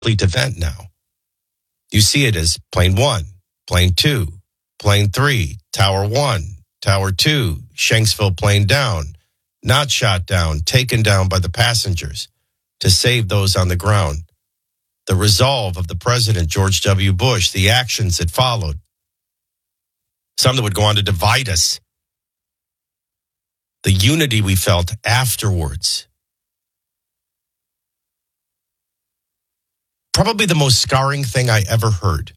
complete event now. You see it as plane 1, plane 2, plane 3, tower 1, tower 2, Shanksville plane down, not shot down, taken down by the passengers to save those on the ground. The resolve of the president, George W. Bush, the actions that followed. Some that would go on to divide us. The unity we felt afterwards. Probably the most scarring thing I ever heard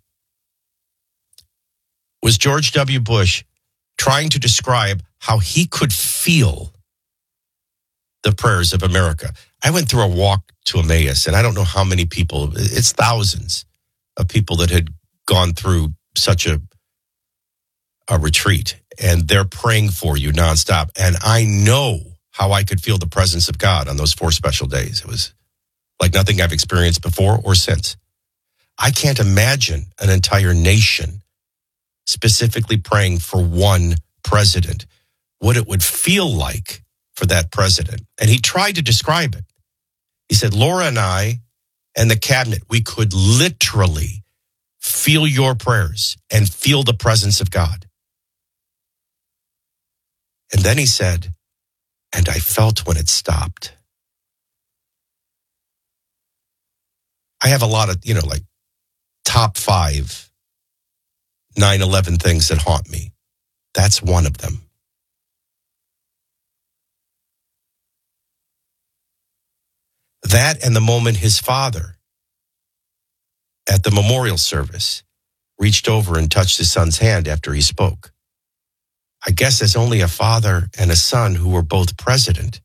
was George W. Bush trying to describe how he could feel the prayers of America. I went through a walk to Emmaus, and I don't know how many people, it's thousands of people that had gone through such a retreat, and they're praying for you nonstop. And I know how I could feel the presence of God on those 4 special days. It was like nothing I've experienced before or since. I can't imagine an entire nation specifically praying for one president, what it would feel like for that president. And he tried to describe it. He said, Laura and I and the cabinet, we could literally feel your prayers and feel the presence of God. And then he said, and I felt when it stopped. I have a lot of, like top 5 9/11 things that haunt me. That's one of them. That and the moment his father at the memorial service reached over and touched his son's hand after he spoke. I guess as only a father and a son who were both president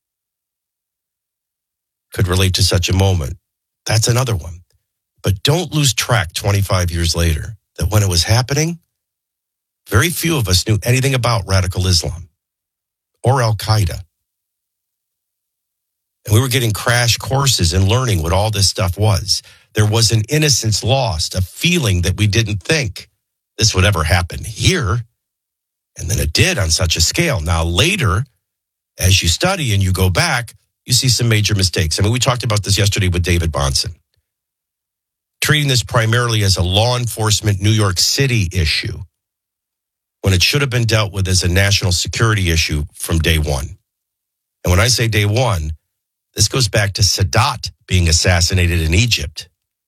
could relate to such a moment. That's another one. But don't lose track 25 years later that when it was happening, very few of us knew anything about radical Islam or Al-Qaeda. And we were getting crash courses and learning what all this stuff was. There was an innocence lost, a feeling that we didn't think this would ever happen here. And then it did on such a scale. Now later, as you study and you go back, you see some major mistakes. I mean, we talked about this yesterday with David Bahnsen. Treating this primarily as a law enforcement New York City issue when it should have been dealt with as a national security issue from day one. And when I say day one, this goes back to Sadat being assassinated in Egypt.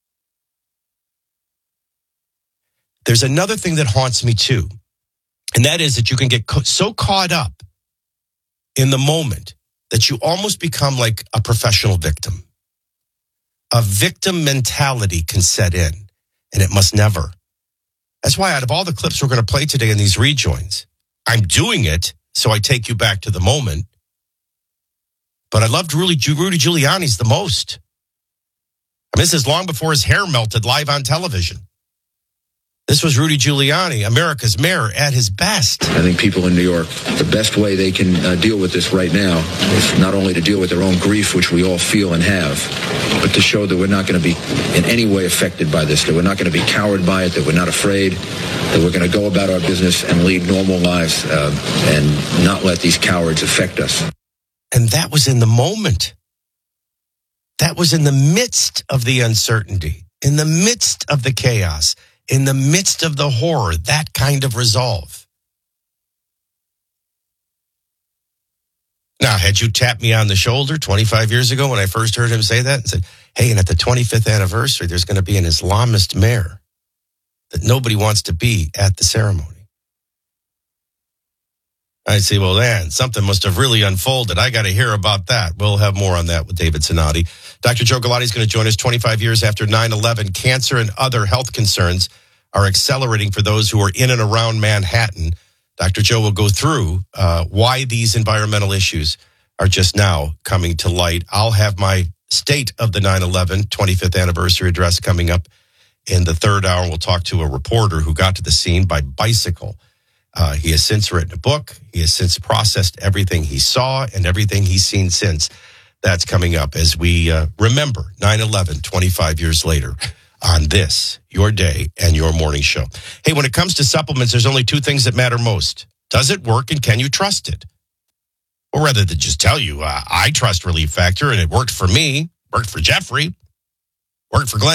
There's another thing that haunts me too, and that is that you can get so caught up in the moment that you almost become like a professional victim. A victim mentality can set in, and it must never. That's why out of all the clips we're going to play today in these rejoins, I'm doing it so I take you back to the moment. But I loved Rudy Giuliani's the most. I mean, this is long before his hair melted live on television. This was Rudy Giuliani, America's mayor, at his best. I think people in New York, the best way they can deal with this right now is not only to deal with their own grief, which we all feel and have, but to show that we're not going to be in any way affected by this, that we're not going to be cowed by it, that we're not afraid, that we're going to go about our business and lead normal lives and not let these cowards affect us. And that was in the moment. That was in the midst of the uncertainty, in the midst of the chaos, in the midst of the horror, that kind of resolve. Now, had you tapped me on the shoulder 25 years ago when I first heard him say that and said, hey, and at the 25th anniversary, there's going to be an Islamist mayor that nobody wants to be at the ceremony. I'd say, well, man, something must have really unfolded. I got to hear about that. We'll have more on that with David Sinati. Dr. Joe Galati is going to join us 25 years after 9/11. Cancer and other health concerns are accelerating for those who are in and around Manhattan. Dr. Joe will go through why these environmental issues are just now coming to light. I'll have my State of the 9/11 25th anniversary address coming up in the third hour. We'll talk to a reporter who got to the scene by bicycle. He has since written a book. He has since processed everything he saw and everything he's seen since. That's coming up as we remember 9/11 25 years later on this, your day and your morning show. Hey, when it comes to supplements, there's only two things that matter most. Does it work and can you trust it? Or rather than just tell you, I trust Relief Factor and it worked for me, worked for Jeffrey. Worked for Glenn.